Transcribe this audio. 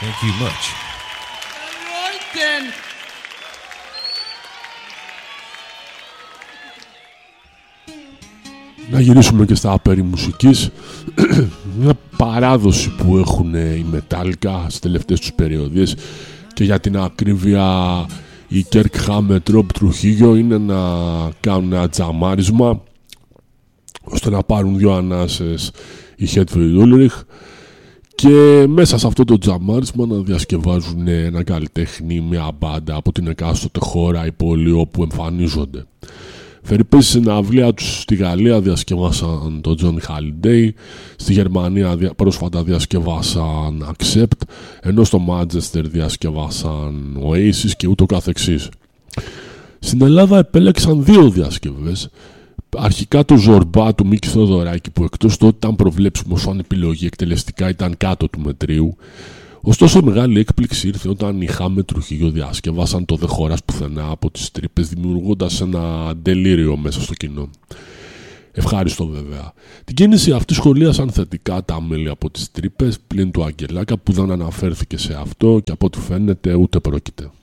Thank you much. Right then. Να γυρίσουμε και στα περί μουσικής. Μια παράδοση που έχουν οι Metallica στις τελευταίες τους περιοδίες, και για την ακρίβεια η Kirk Hammett, Rob Trujillo, είναι να κάνουν ένα τζαμάρισμα ώστε να πάρουν δύο ανάσες η Hetfield Ulrich, και μέσα σε αυτό το τζαμάρισμα να διασκευάζουν ένα καλλιτέχνη, μια μπάντα από την εκάστοτε χώρα ή πόλη όπου εμφανίζονται. Φερειπές στην αυλία τους στη Γαλλία διασκευάσαν τον Johnny Holiday, στη Γερμανία πρόσφατα διασκευάσαν Accept, ενώ στο Manchester διασκευάσαν Oasis και ούτω καθεξής. Στην Ελλάδα επέλεξαν δύο διασκευές. Αρχικά το Ζορμπά του Μίκη Θοδωράκη, που εκτός του ότι ήταν προβλέψιμο σαν επιλογή, εκτελεστικά ήταν κάτω του μετρίου. Ωστόσο η μεγάλη έκπληξη ήρθε όταν οι Hammett Trujillo διασκευάσαν το «Δε χωράς πουθενά» από τις Τρύπες, δημιουργώντας ένα ντελήριο μέσα στο κοινό. Ευχάριστο βέβαια. Την κίνηση αυτή σχολίασαν θετικά τα μέλη από τις Τρύπες, πλην του Αγγελάκα που δεν αναφέρθηκε σε αυτό και από ό,τι φαίνεται ούτε πρόκειται.